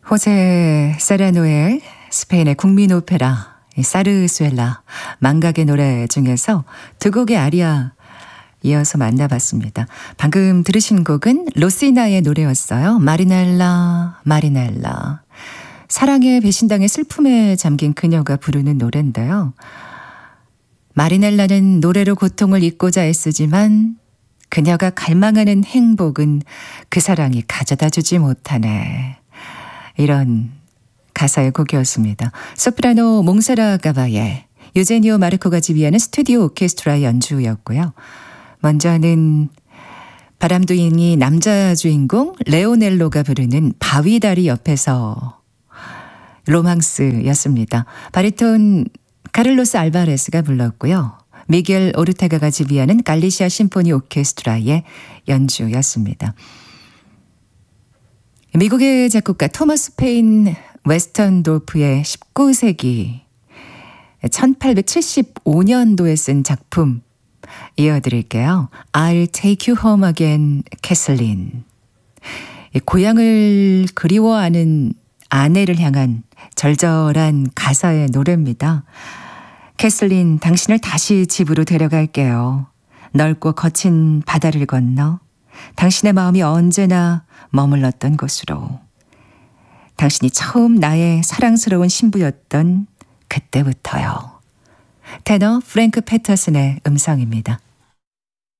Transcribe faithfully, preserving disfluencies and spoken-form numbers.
호세 세라노의 스페인의 국민 오페라 사르수엘라 망각의 노래 중에서 두 곡의 아리아 이어서 만나봤습니다. 방금 들으신 곡은 로시나의 노래였어요. 마리넬라 마리넬라. 사랑의 배신당의 슬픔에 잠긴 그녀가 부르는 노래인데요. 마리넬라는 노래로 고통을 잊고자 애쓰지만 그녀가 갈망하는 행복은 그 사랑이 가져다 주지 못하네. 이런 가사의 곡이었습니다. 소프라노 몽세라 가바예, 유제니오 마르코가 지휘하는 스튜디오 오케스트라의 연주였고요. 먼저는 바람둥이 남자 주인공 레오넬로가 부르는 바위다리 옆에서 로망스였습니다. 바리톤 카를로스 알바레스가 불렀고요. 미겔 오르테가가 지휘하는 갈리시아 심포니 오케스트라의 연주였습니다. 미국의 작곡가 토마스 페인 웨스턴돌프의 십구 세기 천팔백칠십오 년도에 쓴 작품 이어드릴게요. I'll take you home again, 캐슬린. 고향을 그리워하는 아내를 향한 절절한 가사의 노래입니다. 캐슬린, 당신을 다시 집으로 데려갈게요. 넓고 거친 바다를 건너 당신의 마음이 언제나 머물렀던 곳으로. 당신이 처음 나의 사랑스러운 신부였던 그때부터요. 테너 프랭크 패터슨의 음성입니다.